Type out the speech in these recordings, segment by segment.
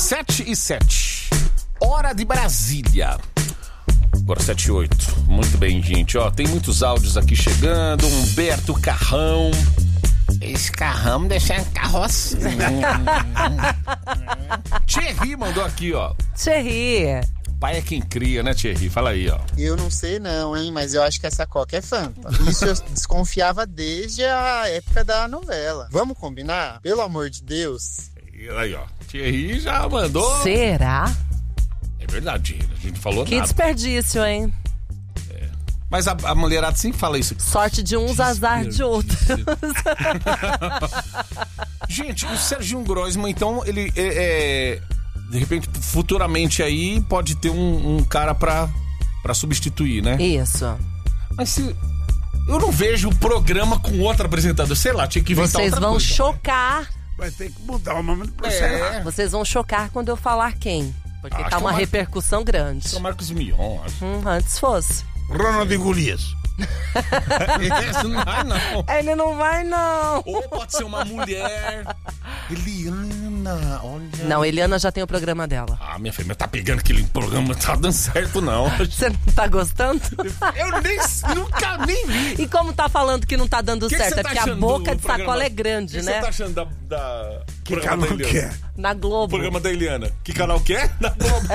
7h07. Hora de Brasília. Agora 7h08. Muito bem, gente. Ó, tem muitos áudios aqui chegando. Humberto Carrão. Esse Carrão deixa carroça. Thierry mandou aqui, ó. Thierry. Pai é quem cria, né, Thierry? Fala aí, ó. Eu não sei não, hein, mas eu acho que essa Coca é Fanta. Isso eu desconfiava desde a época da novela. Vamos combinar? Pelo amor de Deus. Aí, ó. Thierry já mandou. Será? É verdade, a gente falou que nada. desperdício, hein? É. Mas a mulherada sempre fala isso. Sorte de uns, azar de outros. Gente, o Serginho Groisman, então, ele de repente, futuramente aí, pode ter um cara pra substituir, né? Isso. Mas se... Eu não vejo o programa com outro apresentador. Sei lá, tinha que inventar Vocês outra vão coisa. chocar. Vai ter que mudar o nome do processo. Vocês vão chocar quando eu falar quem. Porque Acho tá que uma é o repercussão grande. É o Marcos Mion, acho. Antes fosse. Ronald e Golias. Esse não vai, não. Ele não vai, não. Ou pode ser uma mulher. Eliana, olha. Não, Eliana já tem o programa dela. Ah, minha filha, mas tá pegando aquele programa, não tá dando certo, não. Você não tá gostando? Eu nunca nem vi. E como tá falando que não tá dando certo? Você É tá porque a achando boca do de sacola programa? é grande, O que né? você tá achando da Que programa canal da que Eliana? é? Na Globo. Programa da Eliana. Que canal que é? Da Globo.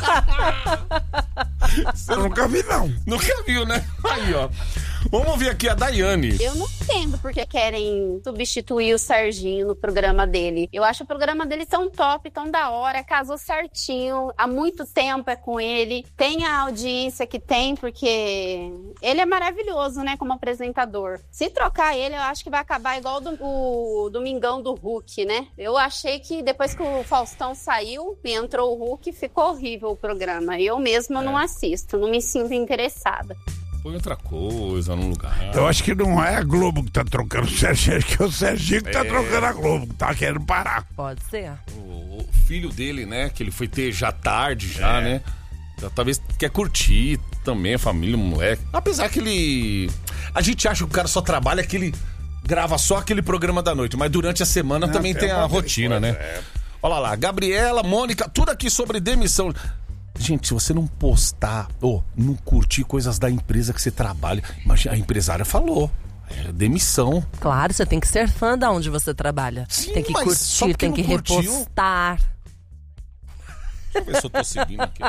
Eu nunca vi, não. Nunca viu, né? Aí, ó. Vamos ouvir aqui a Daiane. Eu não entendo porque querem substituir o Serginho no programa dele. Eu acho o programa dele tão top, tão da hora, casou certinho, há muito tempo é com ele, tem a audiência que tem, porque ele é maravilhoso, né, como apresentador. Se trocar ele, eu acho que vai acabar igual o Domingão do Hulk, né? Eu achei que depois que o Faustão saiu e entrou o Hulk, ficou horrível o programa. Eu mesma não assisto, não me sinto interessada. Põe outra coisa no lugar. Eu acho que não é a Globo que tá trocando o Serginho, acho que é o Serginho que tá trocando a Globo, que tá querendo parar. Pode ser. O filho dele, né, que ele foi ter já tarde, né? Já, talvez quer curtir também a família, o moleque. Apesar que ele... A gente acha que o cara só trabalha que ele grava só aquele programa da noite, mas durante a semana também tem a rotina, né? Olha lá, Gabriela, Mônica, tudo aqui sobre demissão. Gente, se você não postar ou não curtir coisas da empresa que você trabalha, imagina, a empresária falou, é demissão. Claro, você tem que ser fã de onde você trabalha. Sim, tem que mas só curtir, porque tem que não curtiu. repostar. Deixa eu ver se eu tô seguindo aqui.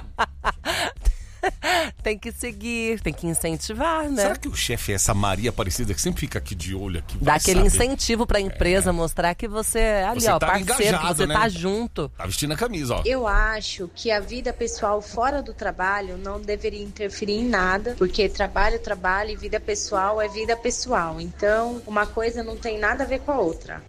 Tem que seguir, tem que incentivar, né? Será que o chefe é essa Maria Aparecida que sempre fica aqui de olho aqui? Dá aquele saber? incentivo pra empresa, mostrar que você é ali, Você ó, tá parceiro, que engajado, você né? tá junto. Tá vestindo a camisa, ó. Eu acho que a vida pessoal fora do trabalho não deveria interferir em nada, porque trabalho é trabalho e vida pessoal é vida pessoal. Então, uma coisa não tem nada a ver com a outra.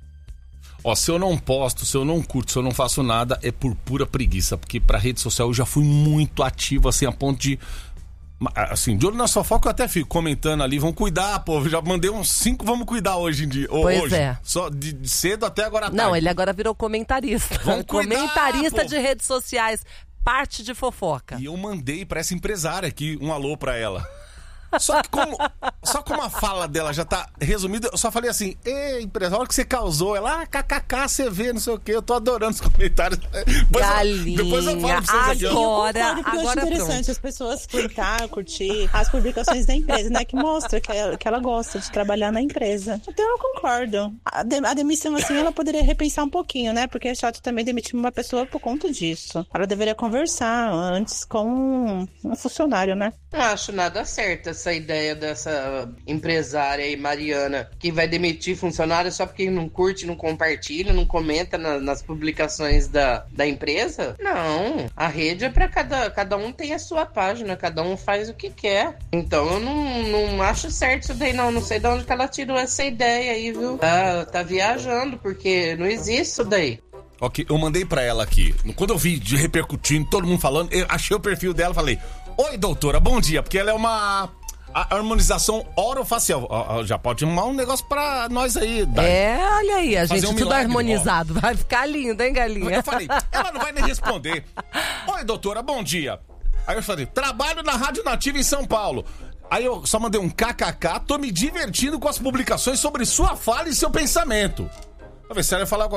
Ó, se eu não posto, se eu não curto, se eu não faço nada, é por pura preguiça. Porque pra rede social eu já fui muito ativo, assim, a ponto de... Assim, de olho na sua foca eu até fico comentando ali, vamos cuidar, pô. Já mandei uns 5, vamos cuidar hoje em dia. Pois hoje. É. Só de cedo até agora à tarde. Não, ele agora virou comentarista. Vamos cuidar, comentarista pô. de redes sociais, parte de fofoca. E eu mandei pra essa empresária aqui um alô pra ela. Só como a fala dela já tá resumida, eu só falei assim: ei, empresário, a hora que você causou, ela, kkk, você vê, não sei o que, eu tô adorando os comentários. Galinha, depois eu falo pra vocês aqui. agora, Eu concordo, porque eu acho interessante pronto. as pessoas curtir as publicações da empresa, né? Que mostra que ela gosta de trabalhar na empresa. Então eu concordo. A demissão, assim, ela poderia repensar um pouquinho, né? Porque é chato também demitir uma pessoa por conta disso. Ela deveria conversar antes com um funcionário, né? Não acho nada certo essa ideia dessa empresária aí, Mariana, que vai demitir funcionário só porque não curte, não compartilha, não comenta nas publicações da empresa. Não, a rede é pra cada um tem a sua página, cada um faz o que quer. Então eu não acho certo isso daí, não sei de onde que ela tirou essa ideia aí, viu? Tá viajando, porque não existe isso daí. Ok, eu mandei pra ela aqui. Quando eu vi de repercutindo, todo mundo falando, eu achei o perfil dela e falei: oi, doutora, bom dia, porque ela é uma harmonização orofacial. Já pode arrumar um negócio pra nós aí. Olha aí, a fazer gente um tudo milagre, harmonizado. Vai ficar lindo, hein, galinha? Eu falei, ela não vai nem responder. Oi, doutora, bom dia. Aí eu falei, trabalho na Rádio Nativa em São Paulo. Aí eu só mandei um kkk, tô me divertindo com as publicações sobre sua fala e seu pensamento. Pra ver se ela ia falar alguma coisa.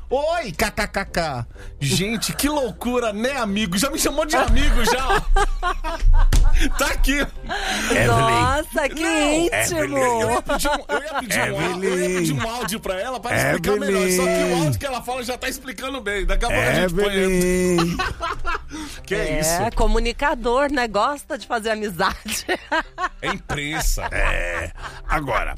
Oi, kkkk. Gente, que loucura, né, amigo? Já me chamou de amigo, já, ó. Tá aqui. Nossa, que íntimo. Eu ia pedir um áudio pra ela para explicar melhor. Só que o áudio que ela fala já tá explicando bem. Daqui a pouco a gente põe. Que é isso? Comunicador, né? Gosta de fazer amizade. É imprensa. Agora,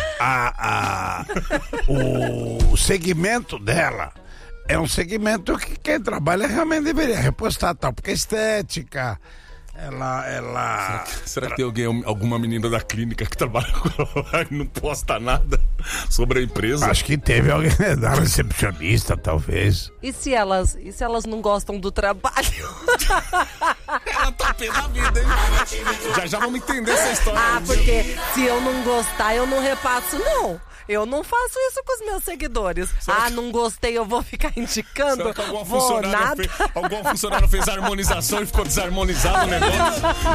o segmento dela é um segmento que quem trabalha realmente deveria repostar, tal, porque estética, ela... Será que tem alguma menina da clínica que trabalha com ela e não posta nada sobre a empresa? Acho que teve alguém da recepcionista, talvez. E se elas não gostam do trabalho? Ela tá pé da vida, hein? Já vamos entender essa história. Porque se eu não gostar, eu não repasso, não. Eu não faço isso com os meus seguidores. Não gostei, eu vou ficar indicando? Será que alguma funcionária fez a harmonização e ficou desarmonizado o negócio?